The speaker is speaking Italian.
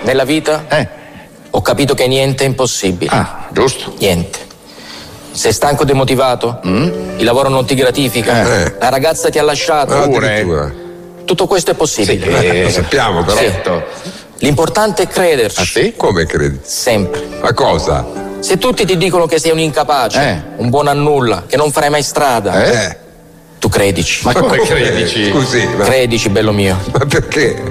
Nella vita ho capito che niente è impossibile. Ah, giusto. Niente. Sei stanco e demotivato? Il lavoro non ti gratifica? La ragazza ti ha lasciato? Addirittura. Tutto questo è possibile. Lo sappiamo però. Certo. L'importante è crederci. Ah sì? Come credi? Sempre. Ma cosa? Se tutti ti dicono che sei un incapace, un buon a nulla, che non farai mai strada, tu credici. Ma come credici? Scusi, Credici, bello mio. ma perché?